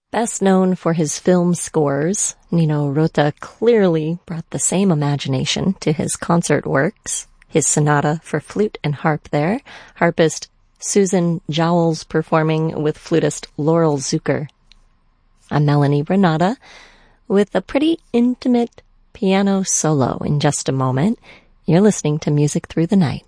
Best known for his film scores, Nino Rota clearly brought the same imagination to his concert works. His sonata for flute and harp there, harpist Susan Jowls performing with flutist Laurel Zucker. I'm Melanie Renata with a pretty intimate piano solo in just a moment. You're listening to Music Through the Night.